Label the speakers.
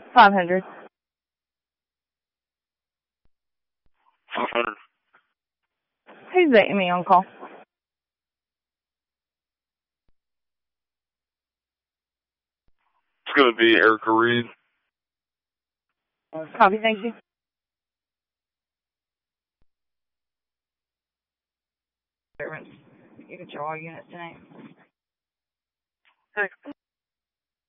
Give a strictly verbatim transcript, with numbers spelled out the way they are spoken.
Speaker 1: five hundred.
Speaker 2: five hundred.
Speaker 1: Who's that me on call?
Speaker 2: It's going to be Erica Reed.
Speaker 1: Copy, thank you. You can show all units tonight.
Speaker 2: Thanks.